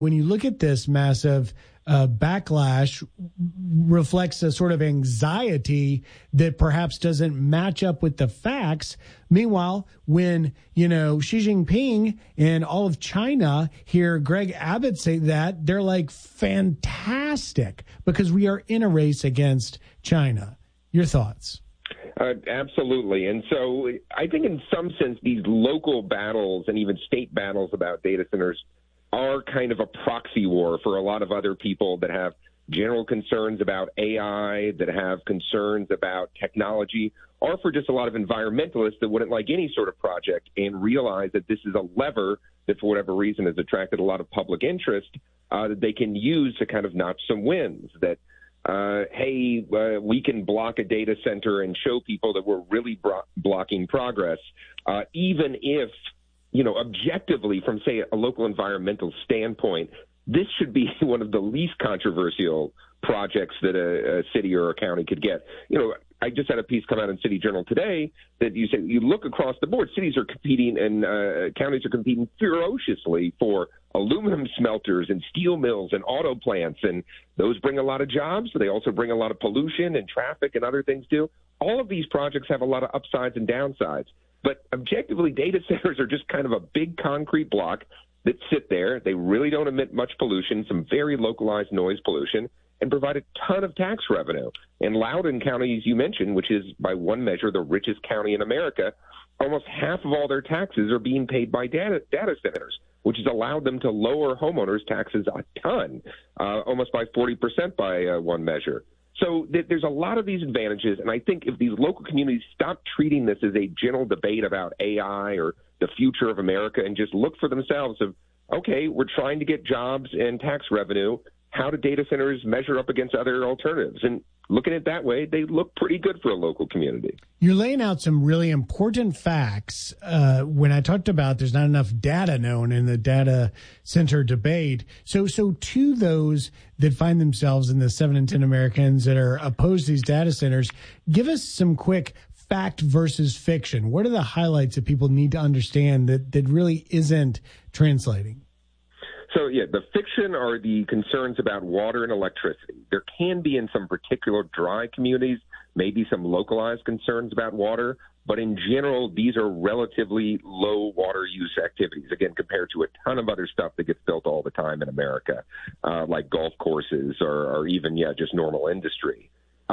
When you look at this massive backlash, reflects a sort of anxiety that perhaps doesn't match up with the facts. Meanwhile, when, Xi Jinping and all of China hear Greg Abbott say that, they're like, fantastic, because we are in a race against China. Your thoughts? Absolutely. And so I think in some sense, these local battles and even state battles about data centers are kind of a proxy war for a lot of other people that have general concerns about AI, that have concerns about technology, or for just a lot of environmentalists that wouldn't like any sort of project and realize that this is a lever that, for whatever reason, has attracted a lot of public interest that they can use to kind of notch some wins. That, we can block a data center and show people that we're really blocking progress, even if, objectively, from, say, a local environmental standpoint, this should be one of the least controversial projects that a city or a county could get. I just had a piece come out in City Journal today that you say you look across the board, cities are competing and counties are competing ferociously for aluminum smelters and steel mills and auto plants, and those bring a lot of jobs, but they also bring a lot of pollution and traffic and other things too. All of these projects have a lot of upsides and downsides. But objectively, data centers are just kind of a big concrete block that sit there. They really don't emit much pollution, some very localized noise pollution, and provide a ton of tax revenue. And Loudoun County, as you mentioned, which is by one measure the richest county in America, almost half of all their taxes are being paid by data centers, which has allowed them to lower homeowners' taxes a ton, almost by 40% by one measure. So there's a lot of these advantages, and I think if these local communities stop treating this as a general debate about AI or the future of America and just look for themselves of, okay, we're trying to get jobs and tax revenue, how do data centers measure up against other alternatives? And looking at it that way, they look pretty good for a local community. You're laying out some really important facts. When I talked about there's not enough data known in the data center debate. So to those that find themselves in the 7 in 10 Americans that are opposed to these data centers, give us some quick fact versus fiction. What are the highlights that people need to understand that really isn't translating? So, the fiction are the concerns about water and electricity. There can be in some particular dry communities, maybe some localized concerns about water, but in general, these are relatively low water use activities, again, compared to a ton of other stuff that gets built all the time in America, like golf courses or even, just normal industry.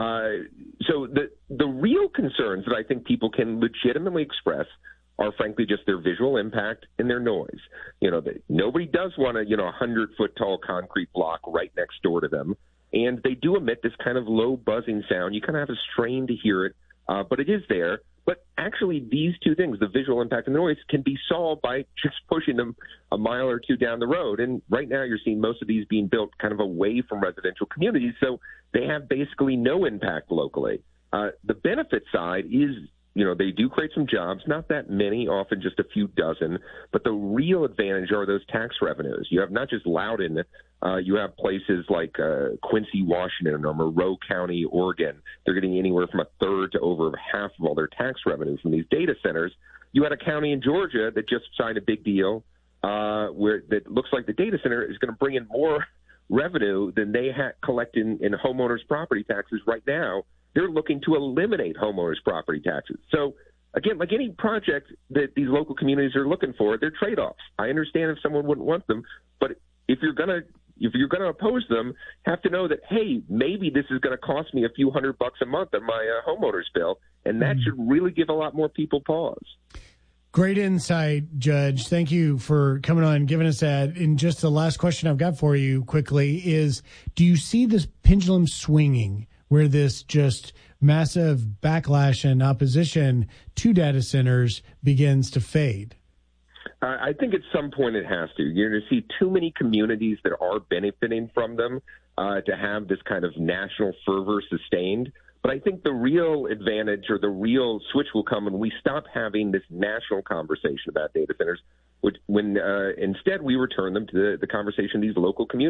So the real concerns that I think people can legitimately express are frankly just their visual impact and their noise. Nobody does want a 100-foot tall concrete block right next door to them, and they do emit this kind of low buzzing sound. You kind of have a strain to hear it, but it is there. But actually, these two things, the visual impact and the noise, can be solved by just pushing them a mile or two down the road. And right now, you're seeing most of these being built kind of away from residential communities, so they have basically no impact locally. The benefit side is, they do create some jobs, not that many, often just a few dozen, but the real advantage are those tax revenues. You have not just Loudoun, you have places like Quincy, Washington, or Monroe County, Oregon. They're getting anywhere from a third to over half of all their tax revenues from these data centers. You had a county in Georgia that just signed a big deal where that looks like the data center is going to bring in more revenue than they collect in homeowners' property taxes right now. They're looking to eliminate homeowners' property taxes. So, again, like any project that these local communities are looking for, they're trade-offs. I understand if someone wouldn't want them, but if you're going to oppose them, have to know that, hey, maybe this is going to cost me a few $100 a month on my homeowner's bill, and that should really give a lot more people pause. Great insight, Judge. Thank you for coming on and giving us that. And just the last question I've got for you quickly is, do you see this pendulum swinging where this just massive backlash and opposition to data centers begins to fade? I think at some point it has to. You're going to see too many communities that are benefiting from them to have this kind of national fervor sustained. But I think the real advantage or the real switch will come when we stop having this national conversation about data centers, when instead we return them to the conversation of these local communities.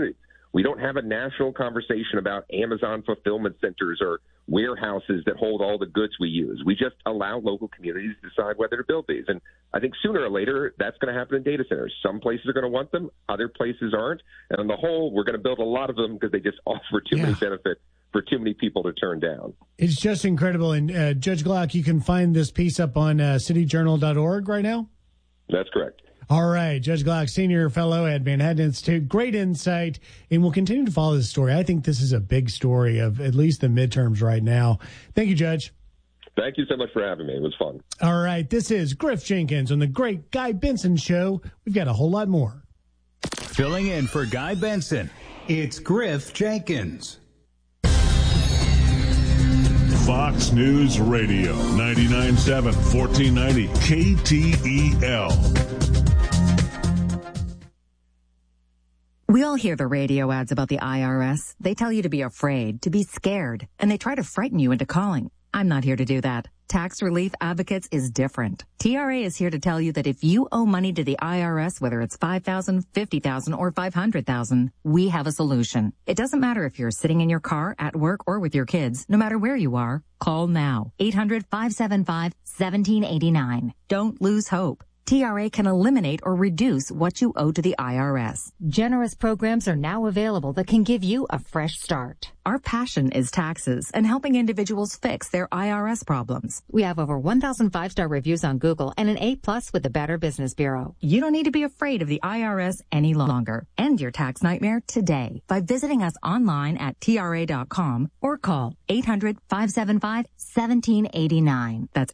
We don't have a national conversation about Amazon fulfillment centers or warehouses that hold all the goods we use. We just allow local communities to decide whether to build these. And I think sooner or later, that's going to happen in data centers. Some places are going to want them, other places aren't. And on the whole, we're going to build a lot of them because they just offer too many benefits for too many people to turn down. It's just incredible. And Judge Glock, you can find this piece up on cityjournal.org right now? That's correct. All right. Judge Glock, senior fellow at Manhattan Institute. Great insight. And we'll continue to follow this story. I think this is a big story of at least the midterms right now. Thank you, Judge. Thank you so much for having me. It was fun. All right. This is Griff Jenkins on the Great Guy Benson Show. We've got a whole lot more. Filling in for Guy Benson, it's Griff Jenkins. Fox News Radio, 99.7, 1490 KTEL. We all hear the radio ads about the IRS. They tell you to be afraid, to be scared, and they try to frighten you into calling. I'm not here to do that. Tax Relief Advocates is different. TRA is here to tell you that if you owe money to the IRS, whether it's $5,000, $50,000, or $500,000, we have a solution. It doesn't matter if you're sitting in your car, at work, or with your kids. No matter where you are, call now. 800-575-1789. Don't lose hope. TRA can eliminate or reduce what you owe to the IRS. Generous programs are now available that can give you a fresh start. Our passion is taxes and helping individuals fix their IRS problems. We have over 1,000 5-star reviews on Google and an A+ with the Better Business Bureau. You don't need to be afraid of the IRS any longer. End your tax nightmare today by visiting us online at TRA.com or call 800-575-1789. That's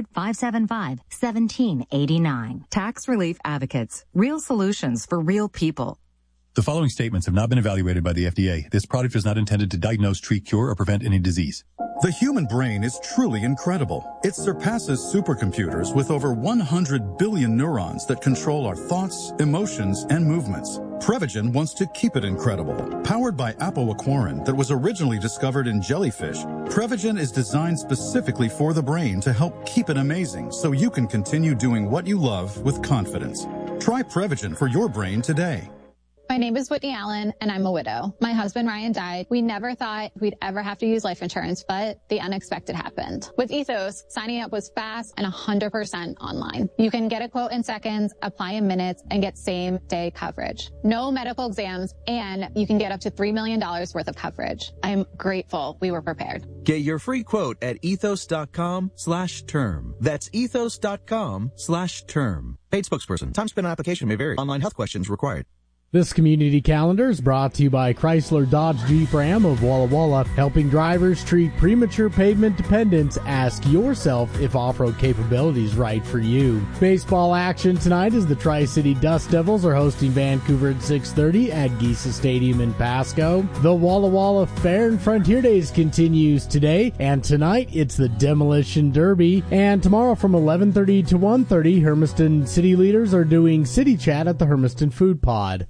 800-575-1789. Tax Relief Advocates. Real solutions for real people. The following statements have not been evaluated by the FDA. This product is not intended to diagnose, treat, cure, or prevent any disease. The human brain is truly incredible. It surpasses supercomputers with over 100 billion neurons that control our thoughts, emotions, and movements. Prevagen wants to keep it incredible. Powered by apoaquarin that was originally discovered in jellyfish, Prevagen is designed specifically for the brain to help keep it amazing so you can continue doing what you love with confidence. Try Prevagen for your brain today. My name is Whitney Allen, and I'm a widow. My husband, Ryan, died. We never thought we'd ever have to use life insurance, but the unexpected happened. With Ethos, signing up was fast and 100% online. You can get a quote in seconds, apply in minutes, and get same-day coverage. No medical exams, and you can get up to $3 million worth of coverage. I'm grateful we were prepared. Get your free quote at ethos.com/term. That's ethos.com/term. Paid spokesperson. Time spent on application may vary. Online health questions required. This community calendar is brought to you by Chrysler Dodge Jeep Ram of Walla Walla, helping drivers treat premature pavement dependence. Ask yourself if off-road capability is right for you. Baseball action tonight as the Tri-City Dust Devils are hosting Vancouver at 6:30 at Giesa Stadium in Pasco. The Walla Walla Fair and Frontier Days continues today, and tonight it's the Demolition Derby. And tomorrow from 11:30 to 1:30, Hermiston city leaders are doing City Chat at the Hermiston Food Pod.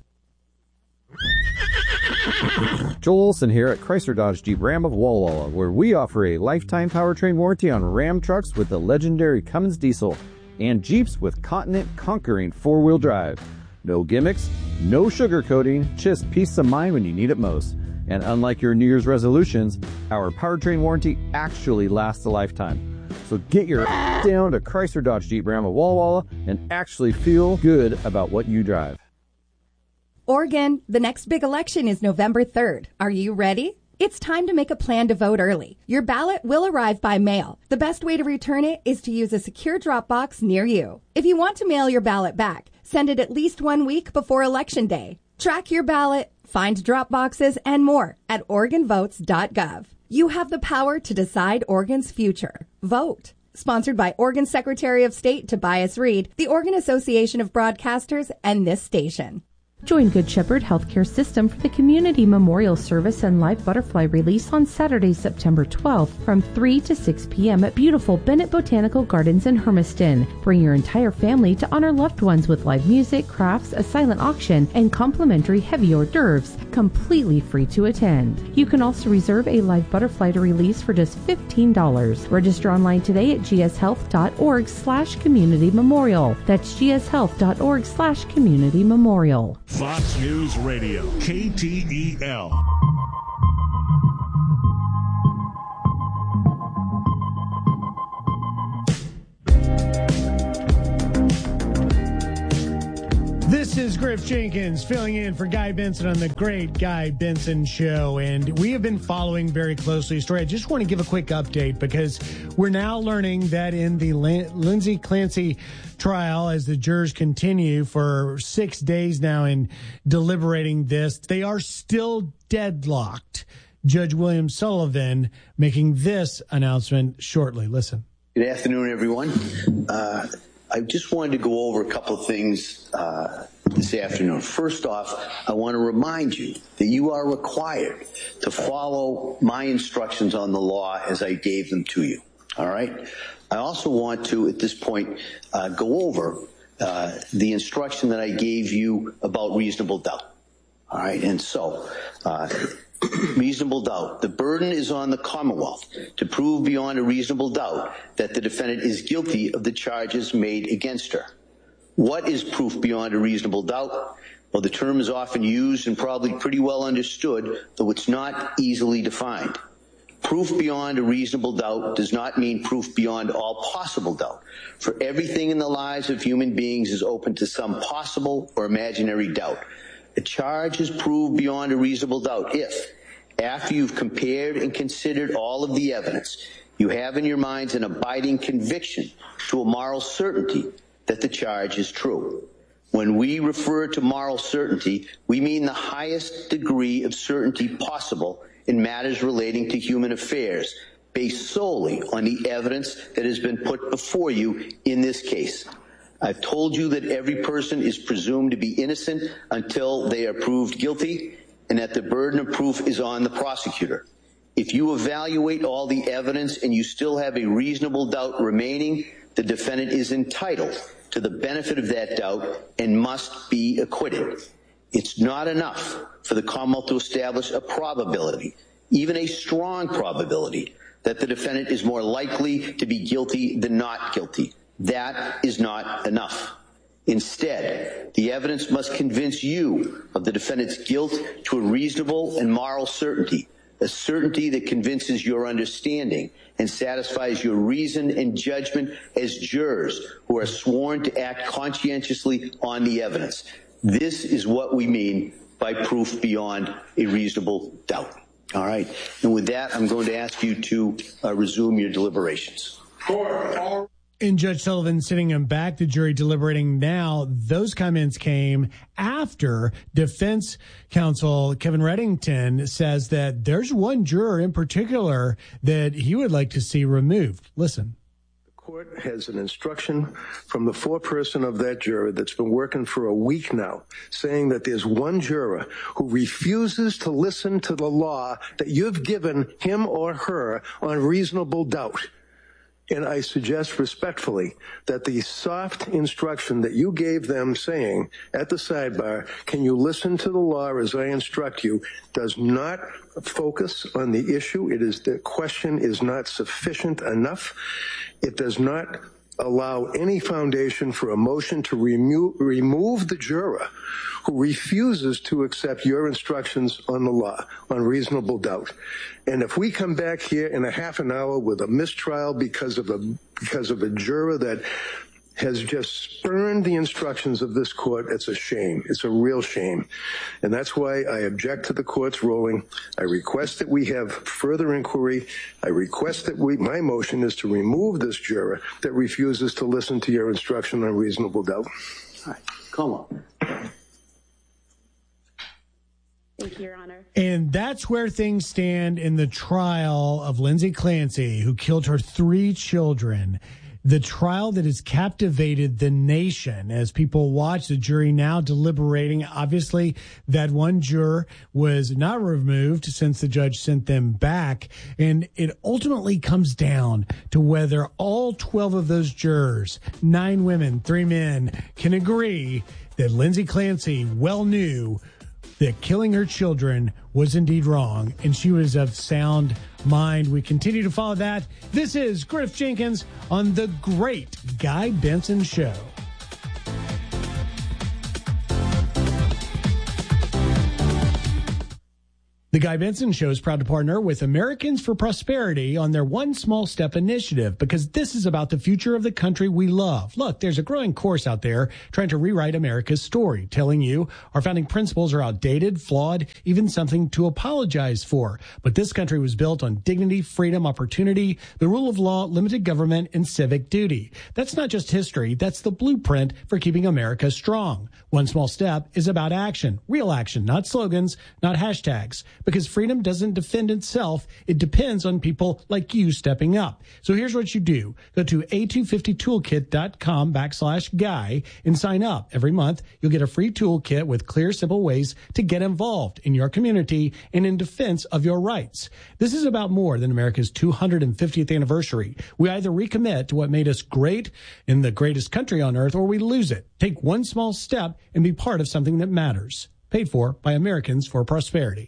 Joel Olson here at Chrysler Dodge Jeep Ram of Walla Walla, where we offer a lifetime powertrain warranty on Ram trucks with the legendary Cummins diesel and Jeeps with Continent conquering four-wheel drive. No gimmicks, no sugarcoating, just peace of mind when you need it most. And unlike your New Year's resolutions, our powertrain warranty actually lasts a lifetime. So get your down to Chrysler Dodge Jeep Ram of Walla Walla and actually feel good about what you drive. Oregon, the next big election is November 3rd. Are you ready? It's time to make a plan to vote early. Your ballot will arrive by mail. The best way to return it is to use a secure drop box near you. If you want to mail your ballot back, send it at least 1 week before Election Day. Track your ballot, find drop boxes, and more at OregonVotes.gov. You have the power to decide Oregon's future. Vote. Sponsored by Oregon Secretary of State Tobias Reed, the Oregon Association of Broadcasters, and this station. Join Good Shepherd Healthcare System for the Community Memorial Service and Live Butterfly Release on Saturday, September 12th from 3 to 6 p.m. at beautiful Bennett Botanical Gardens in Hermiston. Bring your entire family to honor loved ones with live music, crafts, a silent auction, and complimentary heavy hors d'oeuvres, completely free to attend. You can also reserve a live butterfly to release for just $15. Register online today at gshealth.org/community memorial. That's gshealth.org/community memorial. Fox News Radio, KTEL. This is Griff Jenkins filling in for Guy Benson on the Great Guy Benson Show, and we have been following very closely the story. I just want to give a quick update because we're now learning that in the Lindsay Clancy trial, as the jurors continue for 6 days now in deliberating this, they are still deadlocked. Judge William Sullivan making this announcement shortly. Listen. Good afternoon, everyone. I just wanted to go over a couple of things this afternoon. First off, I want to remind you that you are required to follow my instructions on the law as I gave them to you. All right? I also want to, at this point, go over the instruction that I gave you about reasonable doubt. All right? And so, reasonable doubt. The burden is on the Commonwealth to prove beyond a reasonable doubt that the defendant is guilty of the charges made against her. What is proof beyond a reasonable doubt? Well, the term is often used and probably pretty well understood, though it's not easily defined. Proof beyond a reasonable doubt does not mean proof beyond all possible doubt. For everything in the lives of human beings is open to some possible or imaginary doubt. A charge is proved beyond a reasonable doubt if, after you've compared and considered all of the evidence, you have in your minds an abiding conviction to a moral certainty that the charge is true. When we refer to moral certainty, we mean the highest degree of certainty possible in matters relating to human affairs, based solely on the evidence that has been put before you in this case. I've told you that every person is presumed to be innocent until they are proved guilty, and that the burden of proof is on the prosecutor. If you evaluate all the evidence and you still have a reasonable doubt remaining, the defendant is entitled to the benefit of that doubt and must be acquitted. It's not enough for the Commonwealth to establish a probability, even a strong probability, that the defendant is more likely to be guilty than not guilty. That is not enough. Instead, the evidence must convince you of the defendant's guilt to a reasonable and moral certainty, a certainty that convinces your understanding and satisfies your reason and judgment as jurors who are sworn to act conscientiously on the evidence. This is what we mean by proof beyond a reasonable doubt. All right. And with that, I'm going to ask you to resume your deliberations. And Judge Sullivan sitting him back, the jury deliberating now. Those comments came after defense counsel Kevin Reddington says that there's one juror in particular that he would like to see removed. Listen. The court has an instruction from the foreperson of that juror that's been working for a week now, saying that there's one juror who refuses to listen to the law that you've given him or her on reasonable doubt. And I suggest respectfully that the soft instruction that you gave them saying at the sidebar, can you listen to the law as I instruct you, does not focus on the issue. The question is not sufficient enough. It does not allow any foundation for a motion to remove the juror who refuses to accept your instructions on the law, on reasonable doubt. And if we come back here in a half an hour with a mistrial because of a juror that has just spurned the instructions of this court, it's a shame. It's a real shame. And that's why I object to the court's ruling. I request that we have further inquiry. I request that my motion is to remove this juror that refuses to listen to your instruction on reasonable doubt. All right, come on. Thank you, Your Honor. And that's where things stand in the trial of Lindsay Clancy, who killed her 3 children. The trial that has captivated the nation as people watch the jury now deliberating. Obviously, that one juror was not removed since the judge sent them back. And it ultimately comes down to whether all 12 of those jurors, 9 women, 3 men, can agree that Lindsay Clancy well knew that killing her children was indeed wrong, and she was of sound mind. We continue to follow that. This is Griff Jenkins on The Great Guy Benson Show. The Guy Benson Show is proud to partner with Americans for Prosperity on their One Small Step initiative, because this is about the future of the country we love. Look, there's a growing course out there trying to rewrite America's story, telling you our founding principles are outdated, flawed, even something to apologize for. But this country was built on dignity, freedom, opportunity, the rule of law, limited government, and civic duty. That's not just history. That's the blueprint for keeping America strong. One Small Step is about action, real action, not slogans, not hashtags. Because freedom doesn't defend itself. It depends on people like you stepping up. So here's what you do. Go to a250toolkit.com/guy and sign up. Every month, you'll get a free toolkit with clear, simple ways to get involved in your community and in defense of your rights. This is about more than America's 250th anniversary. We either recommit to what made us great in the greatest country on earth, or we lose it. Take one small step and be part of something that matters. Paid for by Americans for Prosperity.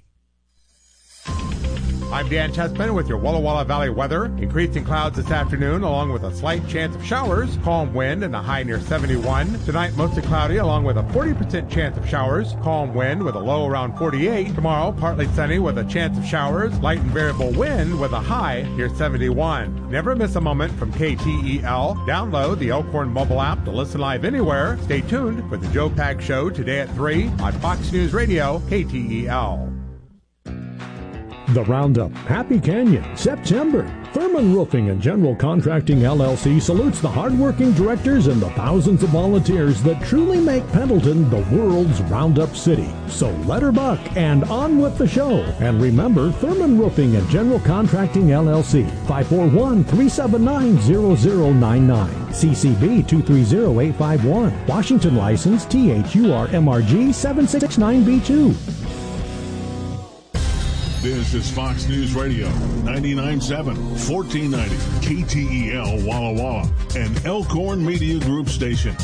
I'm Dan Chessman with your Walla Walla Valley weather. Increasing clouds this afternoon along with a slight chance of showers. Calm wind and a high near 71. Tonight mostly cloudy along with a 40% chance of showers. Calm wind with a low around 48. Tomorrow partly sunny with a chance of showers. Light and variable wind with a high near 71. Never miss a moment from KTEL. Download the Elkhorn mobile app to listen live anywhere. Stay tuned for the Joe Pag Show today at 3 on Fox News Radio KTEL. The Roundup, Happy Canyon, September. Thurman Roofing and General Contracting LLC salutes the hardworking directors and the thousands of volunteers that truly make Pendleton the world's Roundup city. So let her buck and on with the show. And remember, Thurman Roofing and General Contracting LLC, 541-379-0099. CCB 230851. Washington license THURMRG 769B2. This is Fox News Radio, 99.7, 1490, KTEL Walla Walla, an Elkhorn Media Group station.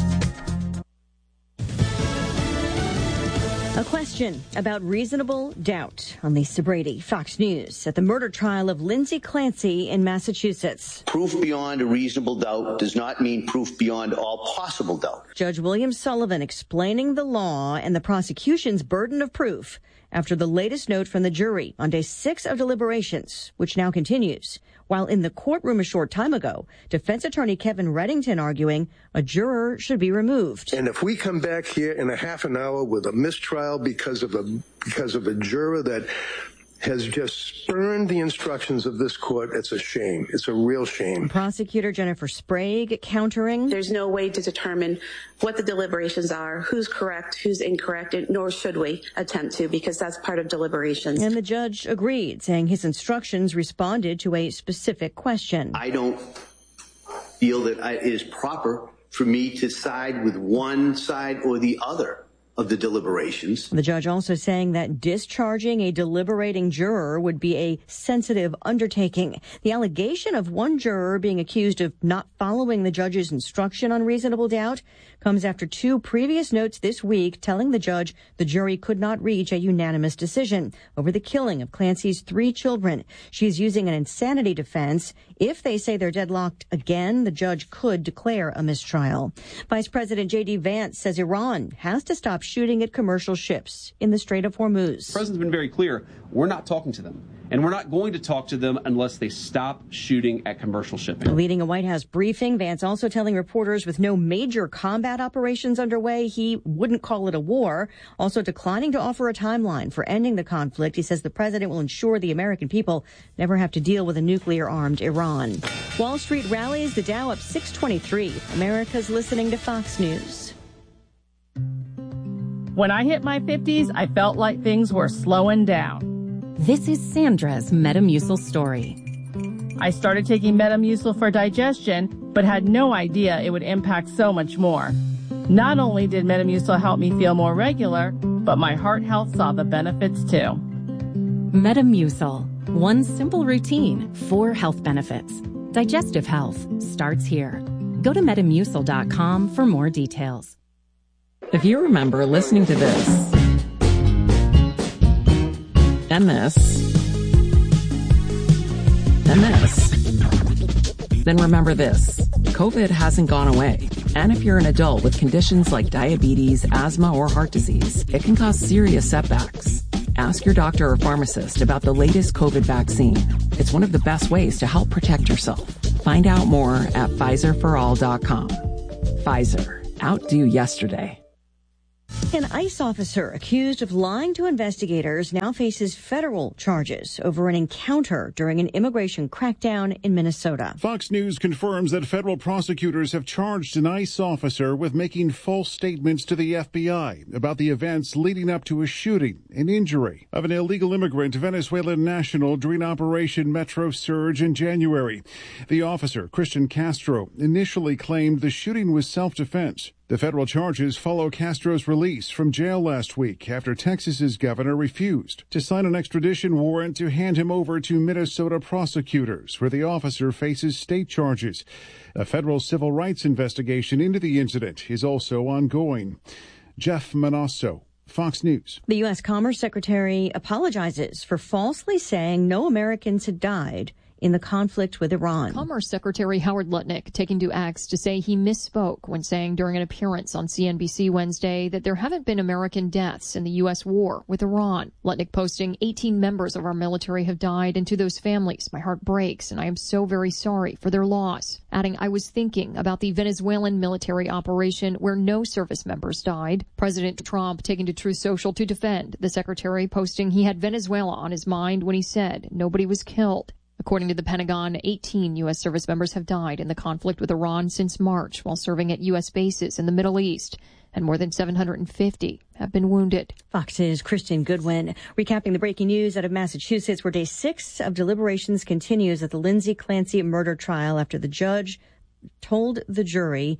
A question about reasonable doubt on Lisa Brady, Fox News, at the murder trial of Lindsay Clancy in Massachusetts. Proof beyond a reasonable doubt does not mean proof beyond all possible doubt. Judge William Sullivan explaining the law and the prosecution's burden of proof after the latest note from the jury on day 6 of deliberations, which now continues. While in the courtroom a short time ago, defense attorney Kevin Reddington arguing a juror should be removed. And if we come back here in a half an hour with a mistrial because of a juror that has just spurned the instructions of this court, it's a shame. It's a real shame. Prosecutor Jennifer Sprague countering. There's no way to determine what the deliberations are, who's correct, who's incorrect, nor should we attempt to, because that's part of deliberations. And the judge agreed, saying his instructions responded to a specific question. I don't feel that it is proper for me to side with one side or the other of the deliberations. The judge also saying that discharging a deliberating juror would be a sensitive undertaking. The allegation of one juror being accused of not following the judge's instruction on reasonable doubt comes after 2 previous notes this week telling the judge the jury could not reach a unanimous decision over the killing of Clancy's 3 children. She's using an insanity defense. If they say they're deadlocked again, the judge could declare a mistrial. Vice President J.D. Vance says Iran has to stop shooting at commercial ships in the Strait of Hormuz. The president's been very clear. We're not talking to them. And we're not going to talk to them unless they stop shooting at commercial shipping. Leading a White House briefing, Vance also telling reporters with no major combat operations underway, he wouldn't call it a war. Also declining to offer a timeline for ending the conflict. He says the president will ensure the American people never have to deal with a nuclear-armed Iran. Wall Street rallies, the Dow up 623. America's listening to Fox News. When I hit my 50s, I felt like things were slowing down. This is Sandra's Metamucil story. I started taking Metamucil for digestion, but had no idea it would impact so much more. Not only did Metamucil help me feel more regular, but my heart health saw the benefits too. Metamucil. One simple routine, 4 health benefits. Digestive health starts here. Go to Metamucil.com for more details. If you remember listening to this, and this, and this, then remember this. COVID hasn't gone away. And if you're an adult with conditions like diabetes, asthma, or heart disease, it can cause serious setbacks. Ask your doctor or pharmacist about the latest COVID vaccine. It's one of the best ways to help protect yourself. Find out more at PfizerForAll.com. Pfizer. Outdo yesterday. An ICE officer accused of lying to investigators now faces federal charges over an encounter during an immigration crackdown in Minnesota. Fox News confirms that federal prosecutors have charged an ICE officer with making false statements to the FBI about the events leading up to a shooting and injury of an illegal immigrant Venezuelan national during Operation Metro Surge in January. The officer, Christian Castro, initially claimed the shooting was self-defense. The federal charges follow Castro's release from jail last week after Texas's governor refused to sign an extradition warrant to hand him over to Minnesota prosecutors, where the officer faces state charges. A federal civil rights investigation into the incident is also ongoing. Jeff Manasso, Fox News. The U.S. Commerce Secretary apologizes for falsely saying no Americans had died in the conflict with Iran. Commerce Secretary Howard Lutnick taking to X to say he misspoke when saying during an appearance on CNBC Wednesday that there haven't been American deaths in the U.S. war with Iran. Lutnick posting 18 members of our military have died, and to those families, my heart breaks, and I am so very sorry for their loss. Adding, I was thinking about the Venezuelan military operation where no service members died. President Trump taking to Truth Social to defend the secretary, posting he had Venezuela on his mind when he said nobody was killed. According to the Pentagon, 18 U.S. service members have died in the conflict with Iran since March while serving at U.S. bases in the Middle East, and more than 750 have been wounded. Fox's Kristen Goodwin recapping the breaking news out of Massachusetts, where day 6 of deliberations continues at the Lindsay Clancy murder trial after the judge told the jury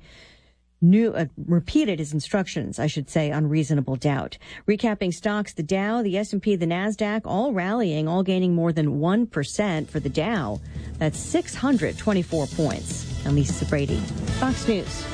repeated his instructions, on reasonable doubt. Recapping stocks, the Dow, the S&P, the NASDAQ, all rallying, all gaining more than 1% for the Dow. That's 624 points. I'm Lisa Brady, Fox News.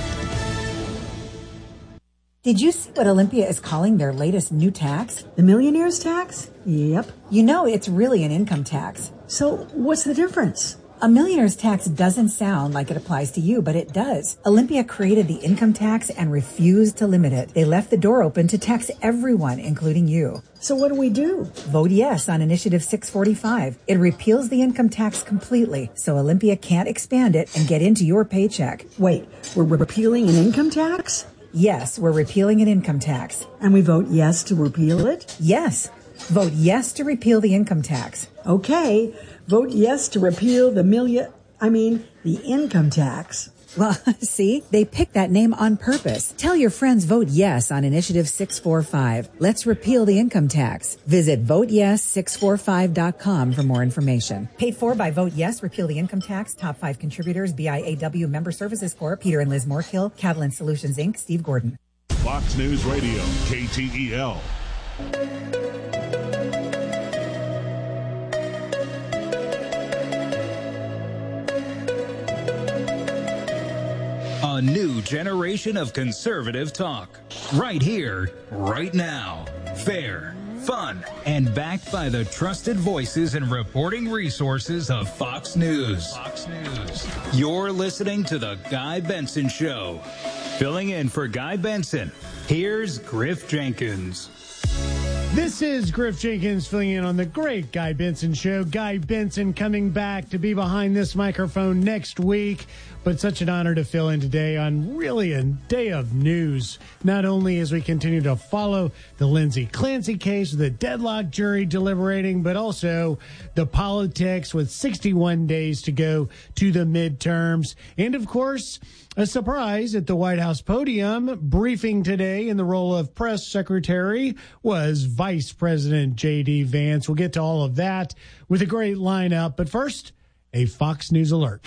Did you see what Olympia is calling their latest new tax? The millionaire's tax? Yep. You know, it's really an income tax. So what's the difference? A millionaire's tax doesn't sound like it applies to you, but it does. Olympia created the income tax and refused to limit it. They left the door open to tax everyone, including you. So what do we do? Vote yes on Initiative 645. It repeals the income tax completely, so Olympia can't expand it and get into your paycheck. Wait, we're repealing an income tax? Yes, we're repealing an income tax. And we vote yes to repeal it? Yes. Vote yes to repeal the income tax. Okay. Vote yes to repeal the income tax. Well, see, they picked that name on purpose. Tell your friends vote yes on Initiative 645. Let's repeal the income tax. Visit voteyes645.com for more information. Paid for by Vote Yes, Repeal the Income Tax. Top 5 contributors, BIAW Member Services Corp., Peter and Liz Moorkill, Catalan Solutions, Inc., Steve Gordon. Fox News Radio, KTEL. A new generation of conservative talk. Right here, right now. Fair, fun, and backed by the trusted voices and reporting resources of Fox News. Fox News. You're listening to The Guy Benson Show. Filling in for Guy Benson, here's Griff Jenkins. This is Griff Jenkins filling in on the great Guy Benson Show. Guy Benson coming back to be behind this microphone next week. But such an honor to fill in today on really a day of news. Not only as we continue to follow the Lindsay Clancy case, the deadlock jury deliberating, but also the politics with 61 days to go to the midterms. And of course, a surprise at the White House podium. Briefing today in the role of press secretary was Vice President J.D. Vance. We'll get to all of that with a great lineup. But first, a Fox News alert.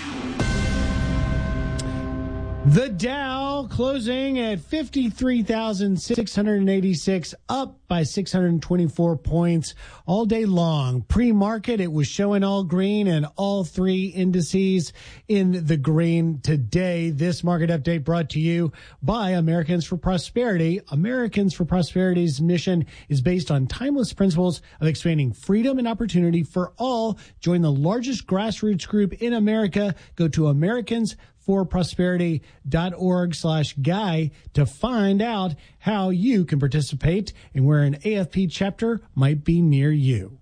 The Dow closing at 53,686, up by 624 points all day long. Pre-market, it was showing all green, and all three indices in the green today. This market update brought to you by Americans for Prosperity. Americans for Prosperity's mission is based on timeless principles of expanding freedom and opportunity for all. Join the largest grassroots group in America. Go to AmericansForProsperity.org/guy to find out how you can participate and where an AFP chapter might be near you.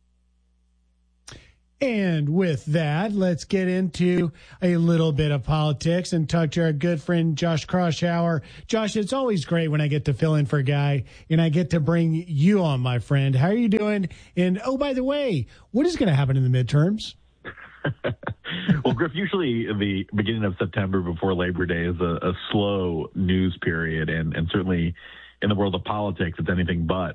And with that, let's get into a little bit of politics and talk to our good friend Josh Kraushaar. Josh, it's always great when I get to fill in for a guy and I get to bring you on, my friend. How are you doing? And, oh, by the way, what is going to happen in the midterms? Well, Griff, usually the beginning of September before Labor Day is a slow news period, and certainly in the world of politics, it's anything but.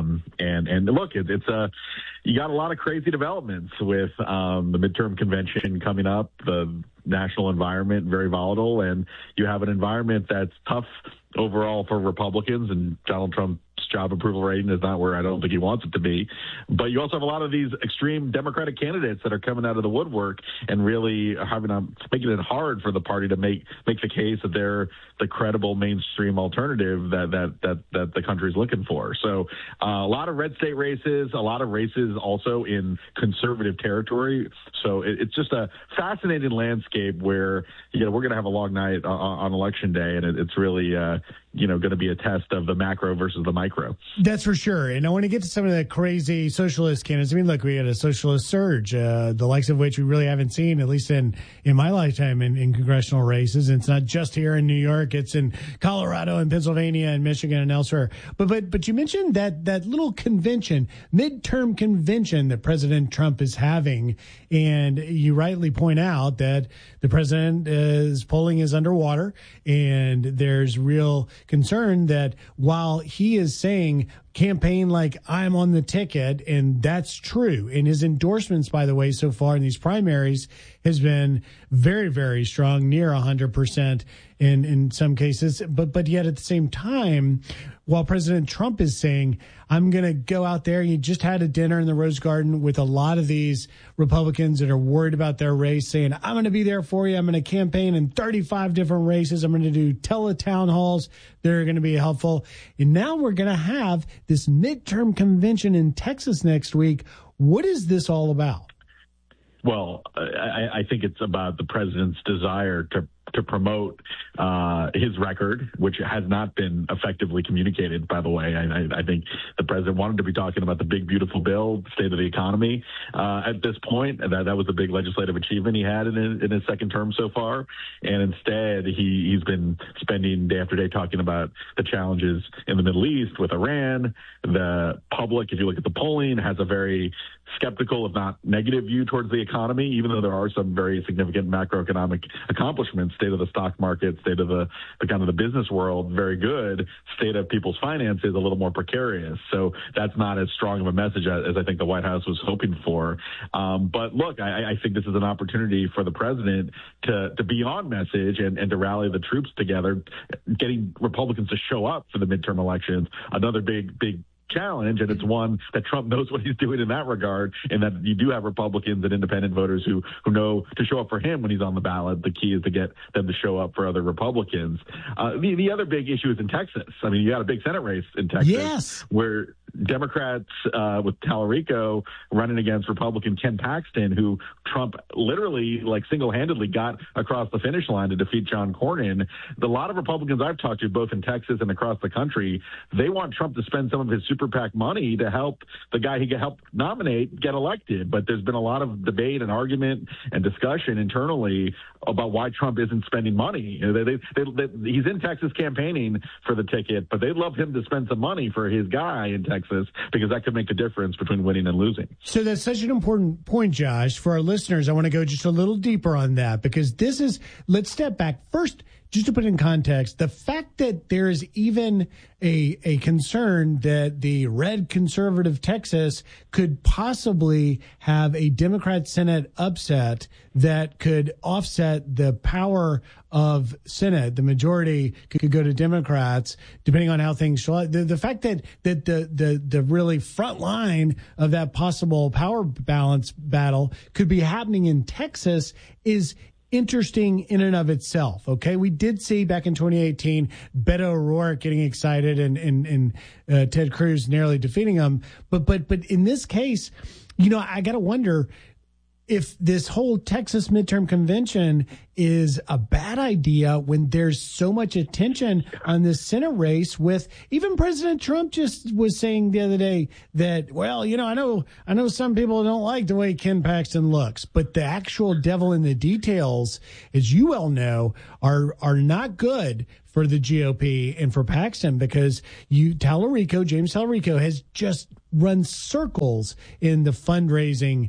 And look, it's you got a lot of crazy developments with the midterm convention coming up, the national environment very volatile, and you have an environment that's tough overall for Republicans, and Donald Trump's job approval rating is not where I don't think he wants it to be. But you also have a lot of these extreme Democratic candidates that are coming out of the woodwork and really making it hard for the party to make the case that they're the credible mainstream alternative that the country's looking for. So a lot of red state races, a lot of races also in conservative territory. So it's just a fascinating landscape where we're going to have a long night on Election Day, and it's really going to be a test of the macro versus the micro. That's for sure. And I want to get to some of the crazy socialist candidates. I mean, look, we had a socialist surge, the likes of which we really haven't seen, at least in my lifetime, in congressional races. And it's not just here in New York. It's in Colorado and Pennsylvania and Michigan and elsewhere. But you mentioned that little convention, midterm convention that President Trump is having. And you rightly point out that the president's polling is underwater, and there's real concern that while he is saying campaign like I'm on the ticket, and that's true, and his endorsements, by the way, so far in these primaries has been very, very strong, near 100% in some cases. But yet at the same time, while President Trump is saying, I'm going to go out there, he just had a dinner in the Rose Garden with a lot of these Republicans that are worried about their race, saying, I'm going to be there for you. I'm going to campaign in 35 different races. I'm going to do tele-town halls that are going to be helpful. And now we're going to have this midterm convention in Texas next week. What is this all about? Well, I think it's about the president's desire to promote his record, which has not been effectively communicated, by the way. I think the president wanted to be talking about the big, beautiful bill, state of the economy at this point. That was a big legislative achievement he had in his second term so far. And instead, he's been spending day after day talking about the challenges in the Middle East with Iran. The public, if you look at the polling, has a very skeptical, if not negative, view towards the economy, even though there are some very significant macroeconomic accomplishments. State of the stock market, state of the kind of the business world, very good. State of people's finances, a little more precarious. So that's not as strong of a message as I think the White House was hoping for. But look, I think this is an opportunity for the president to be on message and to rally the troops together, getting Republicans to show up for the midterm elections. Another big challenge, and it's one that Trump knows what he's doing in that regard, and that you do have Republicans and independent voters who know to show up for him when he's on the ballot. The key is to get them to show up for other Republicans. The other big issue is in Texas. I mean, you got a big Senate race in Texas, yes, where Democrats with Tallarico running against Republican Ken Paxton, who Trump literally single-handedly got across the finish line to defeat John Cornyn. A lot of Republicans I've talked to, both in Texas and across the country, they want Trump to spend some of his super PAC money to help the guy he helped nominate get elected. But there's been a lot of debate and argument and discussion internally about why Trump isn't spending money. He's in Texas campaigning for the ticket, but they'd love him to spend some money for his guy in Texas, because that could make a difference between winning and losing. So that's such an important point, Josh. For our listeners, I want to go just a little deeper on that, because let's step back. First, just to put it in context, the fact that there is even a concern that the red conservative Texas could possibly have a Democrat Senate upset that could offset the power of Senate, the majority could go to Democrats, depending on how things show up. The fact that the really front line of that possible power balance battle could be happening in Texas is interesting in and of itself. Okay, we did see back in 2018 Beto O'Rourke getting excited and Ted Cruz narrowly defeating him. But in this case, I got to wonder, if this whole Texas midterm convention is a bad idea when there's so much attention on this Senate race, with even President Trump just was saying the other day that, well, I know some people don't like the way Ken Paxton looks, but the actual devil in the details, as you well know, are not good for the GOP and for Paxton, because James Tallarico has just run circles in the fundraising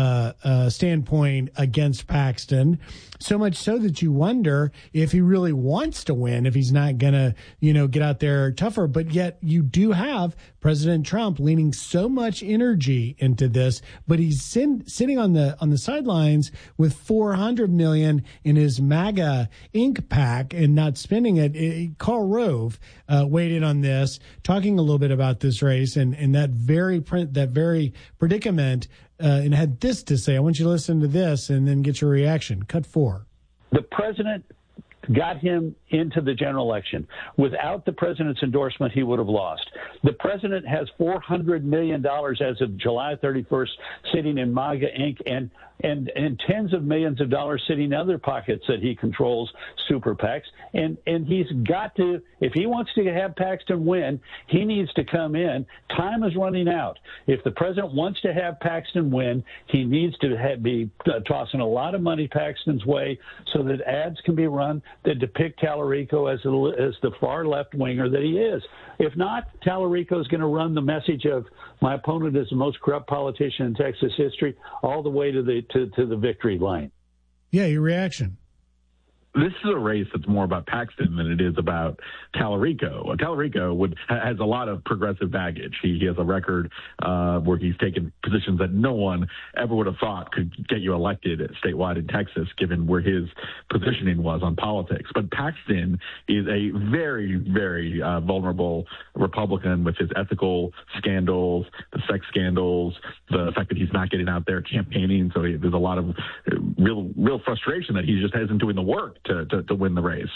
standpoint against Paxton, so much so that you wonder if he really wants to win, if he's not going to, get out there tougher. But yet you do have President Trump leaning so much energy into this, but he's sitting on the sidelines with $400 million in his MAGA Inc. PAC and not spending it. Karl Rove weighed in on this, talking a little bit about this race and that very predicament, and had this to say. I want you to listen to this and then get your reaction. Cut 4. The president got him into the general election. Without the president's endorsement, he would have lost. The president has $400 million as of July 31st sitting in MAGA Inc. and tens of millions of dollars sitting in other pockets that he controls, super PACs. And he's got to, if he wants to have Paxton win, he needs to come in. Time is running out. If the president wants to have Paxton win, he needs to be tossing a lot of money Paxton's way so that ads can be run that depict Tallarico as the far left winger that he is. If not, Tallarico is going to run the message of my opponent is the most corrupt politician in Texas history all the way to the victory line. Yeah, your reaction. This is a race that's more about Paxton than it is about Tallarico. Tallarico has a lot of progressive baggage. He has a record where he's taken positions that no one ever would have thought could get you elected statewide in Texas, given where his positioning was on politics. But Paxton is a very, very vulnerable Republican with his ethical scandals, the sex scandals, the fact that he's not getting out there campaigning. So there's a lot of real frustration that he just isn't doing the work to win the race.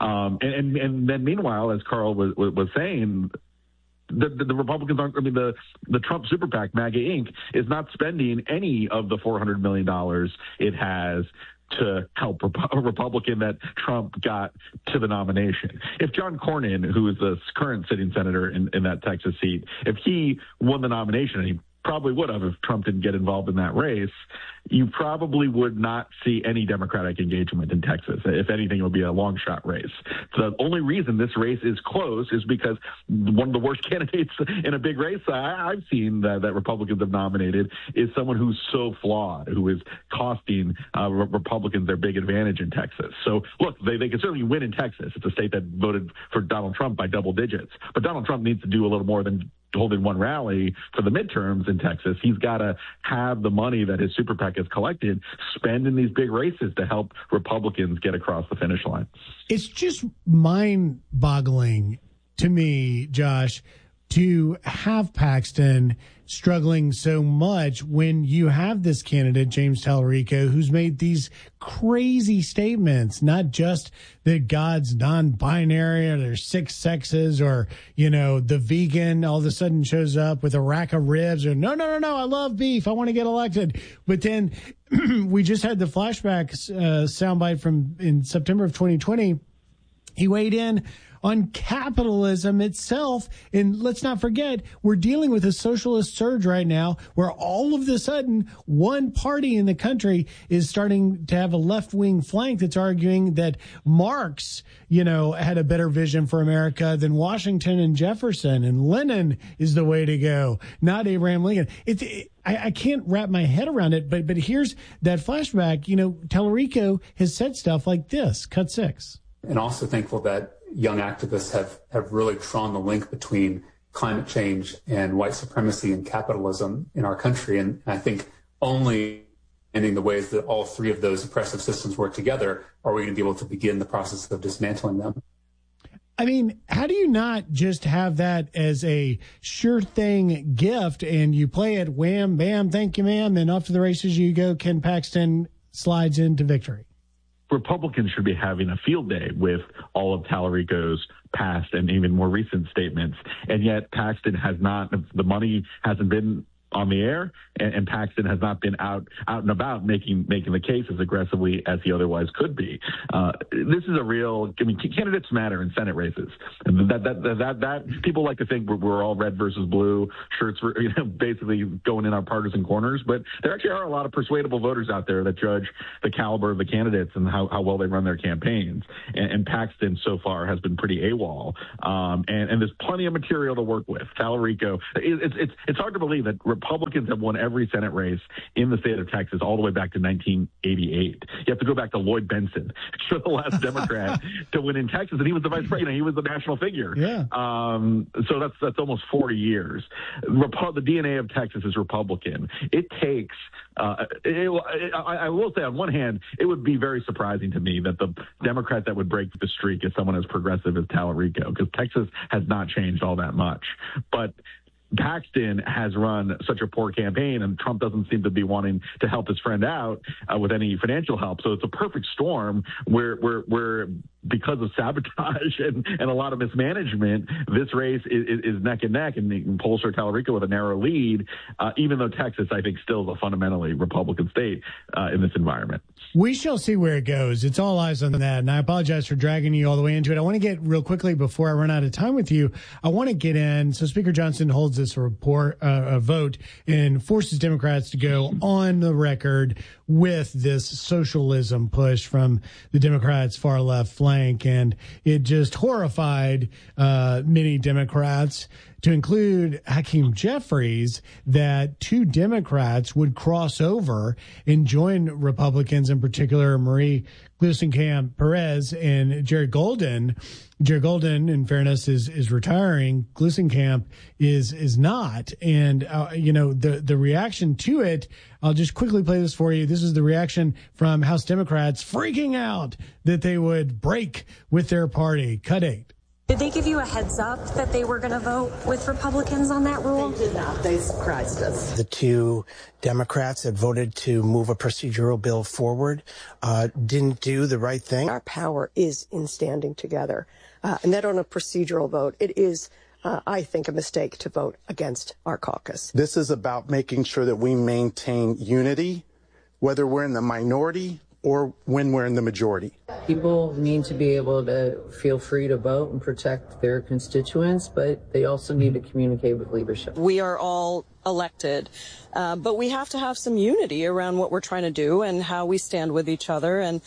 And then meanwhile, as Karl was saying, the Republicans aren't, the Trump super PAC, MAGA Inc., is not spending any of the $400 million it has to help a Republican that Trump got to the nomination. If John Cornyn, who is the current sitting senator in that Texas seat, if he won the nomination, and he probably would have if Trump didn't get involved in that race, you probably would not see any Democratic engagement in Texas. If anything, it would be a long shot race. The only reason this race is close is because one of the worst candidates in a big race I've seen that Republicans have nominated is someone who's so flawed, who is costing Republicans their big advantage in Texas. So look, they can certainly win in Texas. It's a state that voted for Donald Trump by double digits, but Donald Trump needs to do a little more than holding one rally for the midterms in Texas. He's got to have the money that his super PAC has collected spend in these big races to help Republicans get across the finish line. It's just mind-boggling to me, Josh, to have Paxton struggling so much when you have this candidate, James Tallarico, who's made these crazy statements, not just that God's non-binary or there's 6 sexes or, the vegan all of a sudden shows up with a rack of ribs or no, I love beef, I want to get elected. But then we just had the flashback soundbite from in September of 2020. He weighed in on capitalism itself. And let's not forget, we're dealing with a socialist surge right now where all of a sudden one party in the country is starting to have a left-wing flank that's arguing that Marx, had a better vision for America than Washington and Jefferson, and Lenin is the way to go, not Abraham Lincoln. I can't wrap my head around it, but here's that flashback. Tallarico has said stuff like this. Cut 6. And also thankful that young activists have really drawn the link between climate change and white supremacy and capitalism in our country. And I think only in the ways that all three of those oppressive systems work together are we going to be able to begin the process of dismantling them. I mean, how do you not just have that as a sure thing gift and you play it, wham, bam, thank you, ma'am, then off to the races you go, Ken Paxton slides into victory? Republicans should be having a field day with all of Tallarico's past and even more recent statements. And yet Paxton has not, the money hasn't been on the air, and Paxton has not been out and about making the case as aggressively as he otherwise could be. This is a real. I mean, candidates matter in Senate races. That people like to think we're all red versus blue shirts, basically going in our partisan corners. But there actually are a lot of persuadable voters out there that judge the caliber of the candidates and how well they run their campaigns. And Paxton so far has been pretty AWOL. And there's plenty of material to work with. Tallarico. It's hard to believe that Republicans have won every Senate race in the state of Texas all the way back to 1988. You have to go back to Lloyd Benson for the last Democrat to win in Texas, and he was the vice president. He was the national figure. Yeah. So that's almost 40 years. The DNA of Texas is Republican. It takes. I will say, on one hand, it would be very surprising to me that the Democrat that would break the streak is someone as progressive as Tallarico, because Texas has not changed all that much. But Paxton has run such a poor campaign, and Trump doesn't seem to be wanting to help his friend out with any financial help. So it's a perfect storm where because of sabotage and a lot of mismanagement, this race is neck and neck, and polls show Tallarico with a narrow lead, even though Texas, I think, still is a fundamentally Republican state in this environment. We shall see where it goes. It's all eyes on that, and I apologize for dragging you all the way into it. I want to get real quickly, before I run out of time with you, I want to get in. So Speaker Johnson holds this a vote and forces Democrats to go on the record with this socialism push from the Democrats' far left flank. And it just horrified many Democrats, to include Hakeem Jeffries, that two Democrats would cross over and join Republicans, in particular Marie Gluesenkamp Perez and Jared Golden. Jared Golden, in fairness, is retiring. Gluesenkamp is not. And, the reaction to it, I'll just quickly play this for you. This is the reaction from House Democrats freaking out that they would break with their party. Cut 8. Did they give you a heads up that they were going to vote with Republicans on that rule? They did not. They surprised us. The two Democrats that voted to move a procedural bill forward didn't do the right thing. Our power is in standing together. And that on a procedural vote, it is, I think, a mistake to vote against our caucus. This is about making sure that we maintain unity, whether we're in the minority or when we're in the majority. People need to be able to feel free to vote and protect their constituents, but they also need to communicate with leadership. We are all elected, but we have to have some unity around what we're trying to do and how we stand with each other. And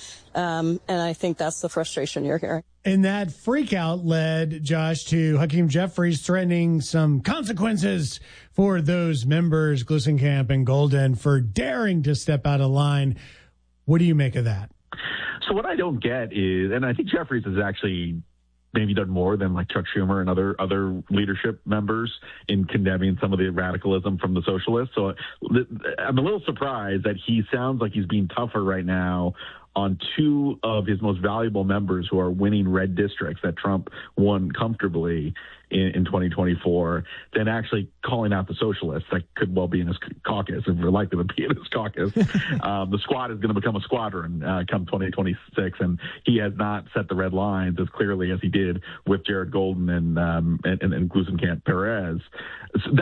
I think that's the frustration you're hearing. And that freakout led, Josh, to Hakeem Jeffries threatening some consequences for those members, Gluesenkamp and Golden, for daring to step out of line. What do you make of that? So what I don't get is, and I think Jeffries has actually maybe done more than like Chuck Schumer and other leadership members in condemning some of the radicalism from the socialists. So I'm a little surprised that he sounds like he's being tougher right now on two of his most valuable members who are winning red districts that Trump won comfortably in 2024 than actually calling out the socialists that could well be in his caucus and are likely to be in his caucus. The squad is going to become a squadron come 2026, and he has not set the red lines as clearly as he did with Jared Golden and Gluesenkamp Perez. So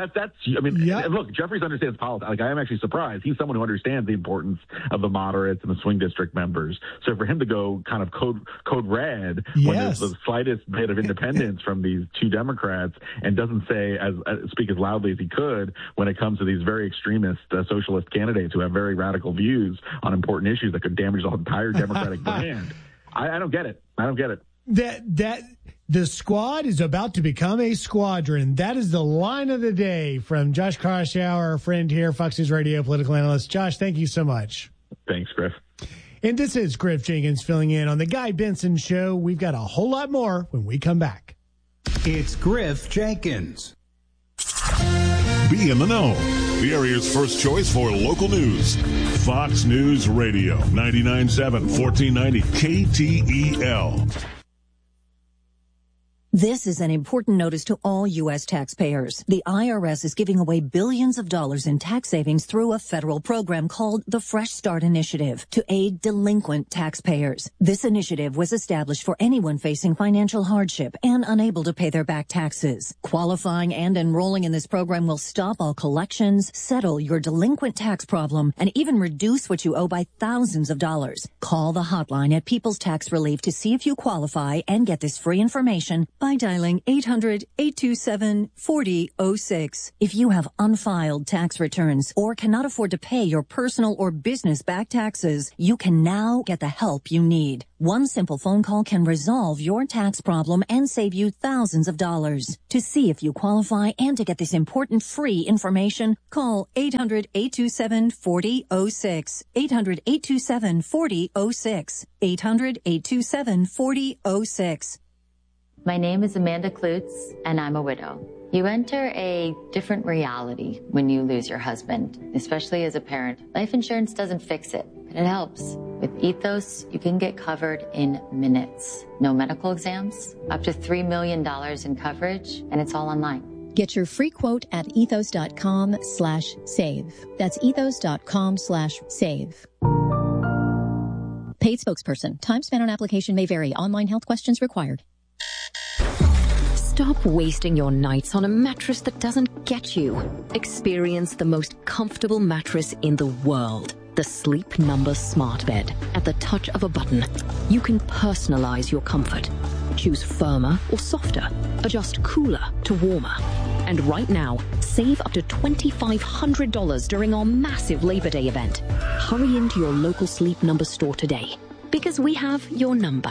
look, Jeffries understands politics. Like, I am actually surprised. He's someone who understands the importance of the moderates and the swing district members. So for him to go kind of code red when there's the slightest bit of independence from these two Democrats and doesn't speak as loudly as he could when it comes to these very extremist socialist candidates who have very radical views on important issues that could damage the entire Democratic brand. I don't get it. I don't get it. That the squad is about to become a squadron. That is the line of the day from Josh Kraushaar, our friend here, Fox News Radio political analyst. Josh, thank you so much. Thanks, Griff. And this is Griff Jenkins filling in on the Guy Benson Show. We've got a whole lot more when we come back. It's Griff Jenkins. Be in the know. The area's first choice for local news. Fox News Radio, 99.7, 1490 KTEL. This is an important notice to all U.S. taxpayers. The IRS is giving away billions of dollars in tax savings through a federal program called the Fresh Start Initiative to aid delinquent taxpayers. This initiative was established for anyone facing financial hardship and unable to pay their back taxes. Qualifying and enrolling in this program will stop all collections, settle your delinquent tax problem, and even reduce what you owe by thousands of dollars. Call the hotline at People's Tax Relief to see if you qualify and get this free information by dialing 800-827-4006. If you have unfiled tax returns or cannot afford to pay your personal or business back taxes, you can now get the help you need. One simple phone call can resolve your tax problem and save you thousands of dollars. To see if you qualify and to get this important free information, call 800-827-4006. 800-827-4006. 800-827-4006. My name is Amanda Klutz, and I'm a widow. You enter a different reality when you lose your husband, especially as a parent. Life insurance doesn't fix it, but it helps. With Ethos, you can get covered in minutes. No medical exams, up to $3 million in coverage, and it's all online. Get your free quote at ethos.com/save. That's ethos.com/save. Paid spokesperson. Time spent on application may vary. Online health questions required. Stop wasting your nights on a mattress that doesn't get you. Experience the most comfortable mattress in the world. The Sleep Number Smart Bed. At the touch of a button, you can personalize your comfort. Choose firmer or softer. Adjust cooler to warmer. And right now, save up to $2,500 during our massive Labor Day event. Hurry into your local Sleep Number store today, because we have your number.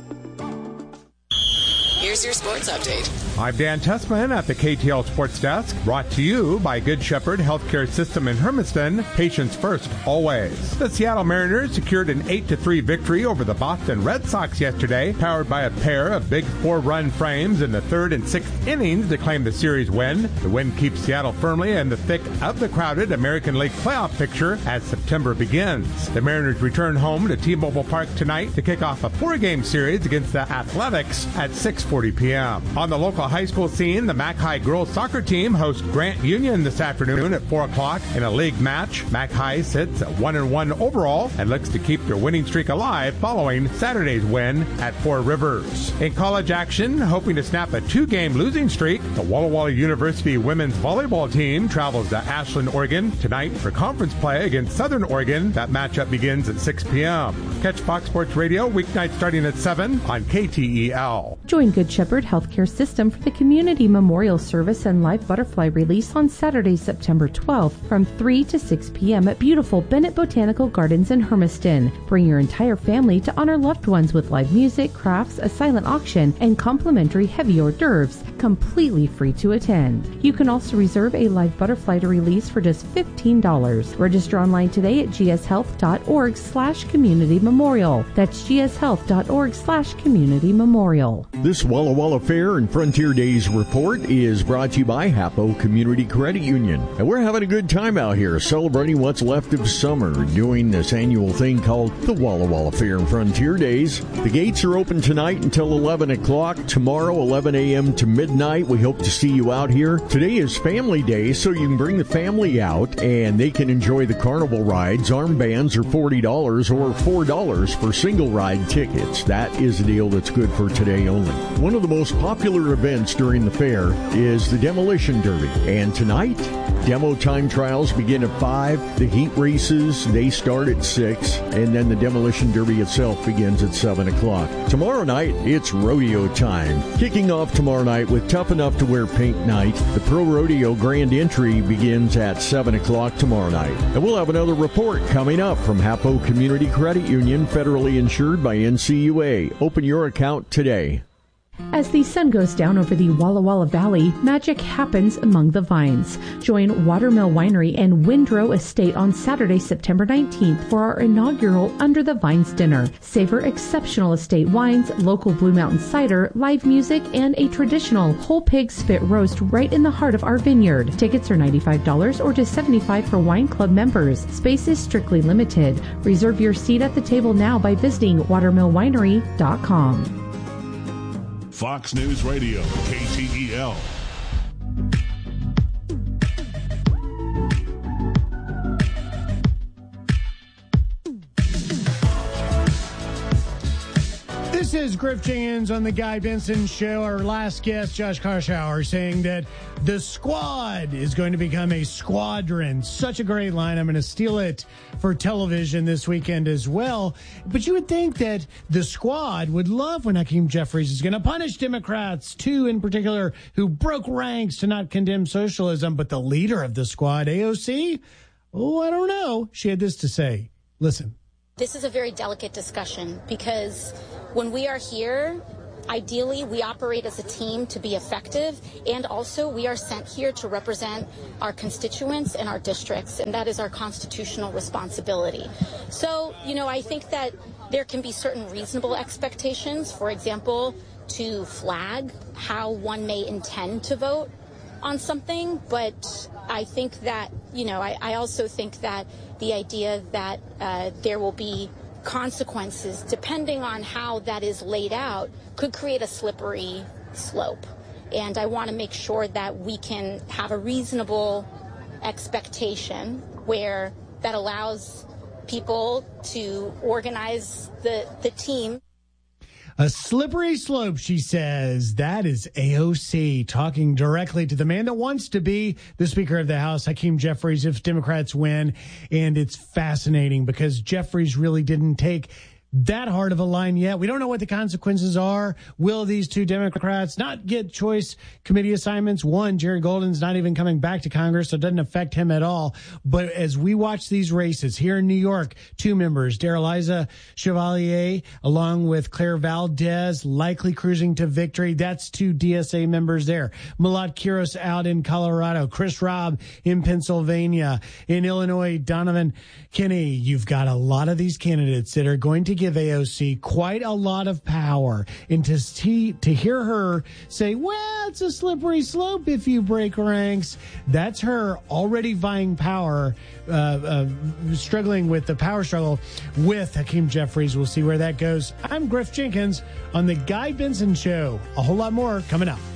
Here's your sports update. I'm Dan Tessman at the KTL Sports Desk, brought to you by Good Shepherd Healthcare System in Hermiston. Patients first, always. The Seattle Mariners secured an 8-3 victory over the Boston Red Sox yesterday, powered by a pair of big 4-run frames in the third and sixth innings to claim the series win. The win keeps Seattle firmly in the thick of the crowded American League playoff picture as September begins. The Mariners return home to T-Mobile Park tonight to kick off a 4-game series against the Athletics at 6:40 p.m. On the local high school scene, the Mac High girls soccer team hosts Grant Union this afternoon at 4 o'clock in a league match. Mac High sits at 1-1 overall and looks to keep their winning streak alive following Saturday's win at Four Rivers. In college action, hoping to snap a 2-game losing streak, the Walla Walla University women's volleyball team travels to Ashland, Oregon tonight for conference play against Southern Oregon. That matchup begins at 6 p.m. Catch Fox Sports Radio weeknights starting at 7 on KTEL. Join Good Shepherd Healthcare System for the Community Memorial Service and live butterfly release on Saturday, September 12th from 3 to 6 p.m. at beautiful Bennett Botanical Gardens in Hermiston. Bring your entire family to honor loved ones with live music, crafts, a silent auction, and complimentary heavy hors d'oeuvres, completely free to attend. You can also reserve a live butterfly to release for just $15. Register online today at gshealth.org/community memorial. That's gshealth.org/community memorial. This Walla Walla Fair and Frontier Days report is brought to you by Hapo Community Credit Union. And we're having a good time out here celebrating what's left of summer, doing this annual thing called the Walla Walla Fair and Frontier Days. The gates are open tonight until 11 o'clock. Tomorrow, 11 a.m. to midnight. We hope to see you out here. Today is Family Day, so you can bring the family out and they can enjoy the carnival rides. Armbands are $40 or $4 for single ride tickets. That is a deal that's good for today only. One of the most popular events during the fair is the Demolition Derby. And tonight, demo time trials begin at 5. The heat races, they start at 6. And then the Demolition Derby itself begins at 7 o'clock. Tomorrow night, it's rodeo time. Kicking off tomorrow night with Tough Enough to Wear Pink Night. The Pro Rodeo Grand Entry begins at 7 o'clock tomorrow night. And we'll have another report coming up from Hapo Community Credit Union, federally insured by NCUA. Open your account today. As the sun goes down over the Walla Walla Valley, magic happens among the vines. Join Watermill Winery and Windrow Estate on Saturday, September 19th for our inaugural Under the Vines dinner. Savor exceptional estate wines, local Blue Mountain cider, live music, and a traditional whole pig spit roast right in the heart of our vineyard. Tickets are $95 or just $75 for wine club members. Space is strictly limited. Reserve your seat at the table now by visiting watermillwinery.com. Fox News Radio, KTEL. This is Griff Jenkins on the Guy Benson Show. Our last guest, Josh Koshauer, saying that the squad is going to become a squadron. Such a great line. I'm going to steal it for television this weekend as well. But you would think that the squad would love when Hakeem Jeffries is going to punish Democrats, two in particular, who broke ranks to not condemn socialism. But the leader of the squad, AOC, oh, I don't know. She had this to say. Listen. This is a very delicate discussion because when we are here, ideally, we operate as a team to be effective, and also we are sent here to represent our constituents and our districts, and that is our constitutional responsibility. So, I think that there can be certain reasonable expectations, for example, to flag how one may intend to vote on something, but I think that, I also think that the idea that there will be consequences, depending on how that is laid out, could create a slippery slope. And I want to make sure that we can have a reasonable expectation where that allows people to organize the team. A slippery slope, she says. That is AOC talking directly to the man that wants to be the Speaker of the House, Hakeem Jeffries, if Democrats win. And it's fascinating because Jeffries really didn't take that hard of a line yet. We don't know what the consequences are. Will these two Democrats not get choice committee assignments? One, Jerry Golden's not even coming back to Congress, so it doesn't affect him at all. But as we watch these races here in New York, two members, Daraliza Chevalier, along with Claire Valdez, likely cruising to victory. That's two DSA members there. Malat Quiros out in Colorado. Chris Robb in Pennsylvania. In Illinois, Donovan Kinney. You've got a lot of these candidates that are going to give AOC quite a lot of power. And to hear her say, well, it's a slippery slope if you break ranks, that's her already vying power, struggling with the power struggle with Hakeem Jeffries. We'll see where that goes. I'm Griff Jenkins on the Guy Benson Show. A whole lot more coming up.